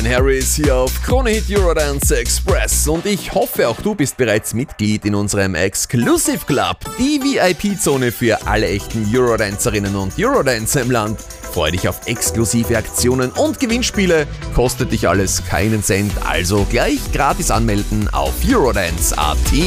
Calvin Harris hier auf Krone Hit Eurodance Express und ich hoffe, auch du bist bereits Mitglied in unserem Exclusive Club, die VIP-Zone für alle echten Eurodancerinnen und Eurodancer im Land. Freu dich auf exklusive Aktionen und Gewinnspiele, kostet dich alles keinen Cent, also gleich gratis anmelden auf Eurodance.at.